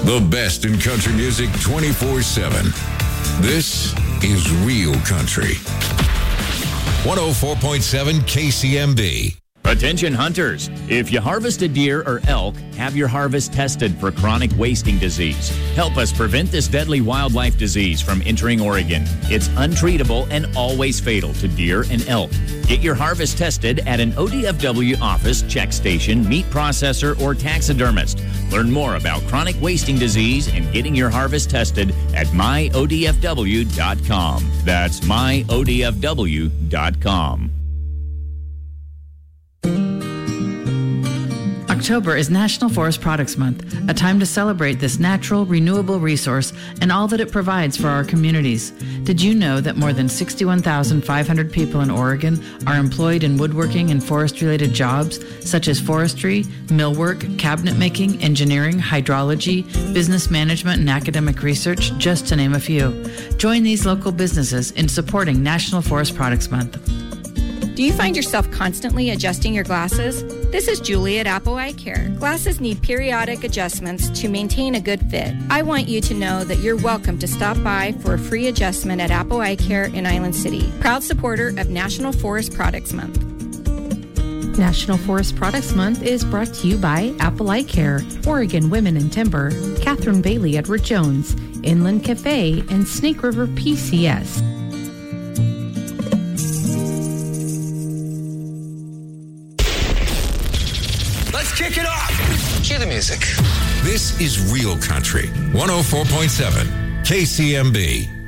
The best in country music 24/7. This is Real Country. 104.7 KCMB. Attention hunters, if you harvest a deer or elk, have your harvest tested for chronic wasting disease. Help us prevent this deadly wildlife disease from entering Oregon. It's untreatable and always fatal to deer and elk. Get your harvest tested at an ODFW office, check station, meat processor, or taxidermist. Learn more about chronic wasting disease and getting your harvest tested at myodfw.com. That's myodfw.com. October is National Forest Products Month, a time to celebrate this natural, renewable resource and all that it provides for our communities. Did you know that more than 61,500 people in Oregon are employed in woodworking and forest-related jobs, such as forestry, millwork, cabinet making, engineering, hydrology, business management, and academic research, just to name a few? Join these local businesses in supporting National Forest Products Month. Do you find yourself constantly adjusting your glasses? This is Julie at Apple Eye Care. Glasses need periodic adjustments to maintain a good fit. I want you to know that you're welcome to stop by for a free adjustment at Apple Eye Care in Island City. Proud supporter of National Forest Products Month. National Forest Products Month is brought to you by Apple Eye Care, Oregon Women in Timber, Catherine Bailey Edward Jones, Inland Cafe, and Snake River PCS. Kick it off. Cue the music. This is Real Country. 104.7 KCMB.